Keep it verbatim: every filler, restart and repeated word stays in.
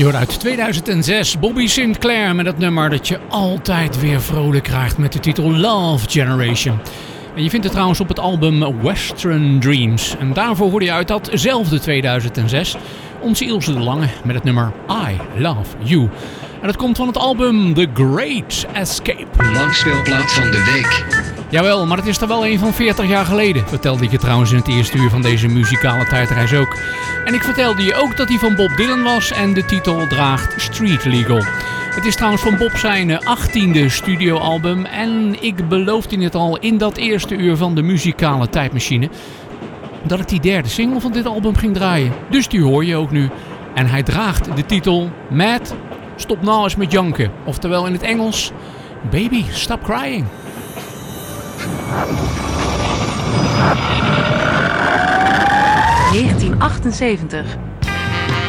Je hoort uit tweeduizend zes Bobby Sinclair met het nummer dat je altijd weer vrolijk krijgt met de titel Love Generation. En je vindt het trouwens op het album Western Dreams. En daarvoor hoorde je uit datzelfde tweeduizend zes onze Ilse de Lange met het nummer I Love You. En dat komt van het album The Great Escape. Langspeelplaat van de week. Jawel, maar het is er wel een van veertig jaar geleden. Vertelde ik je trouwens in het eerste uur van deze muzikale tijdreis ook. En ik vertelde je ook dat hij van Bob Dylan was en de titel draagt Street Legal. Het is trouwens van Bob zijn achttiende studioalbum. En ik beloofde het al in dat eerste uur van de muzikale tijdmachine dat ik die derde single van dit album ging draaien. Dus die hoor je ook nu. En hij draagt de titel Matt, stop nou eens met janken. Oftewel in het Engels, Baby, stop crying. negentien achtenzeventig